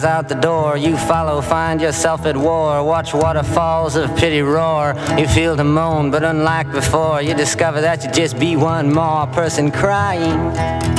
Out the door, you follow, find yourself at war. Watch waterfalls of pity roar. You feel to moan, but unlike before, you discover that you just be one more person crying.